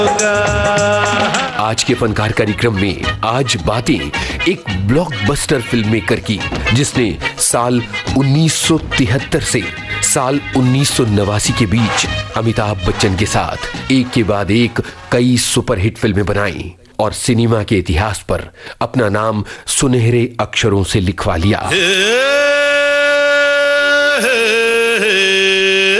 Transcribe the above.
आज के फनकार कार्यक्रम में आज बातें एक ब्लॉकबस्टर फिल्म मेकर की, जिसने साल 1973 से साल 1989 के बीच अमिताभ बच्चन के साथ एक के बाद एक कई सुपरहिट फिल्में बनाई और सिनेमा के इतिहास पर अपना नाम सुनहरे अक्षरों से लिखवा लिया।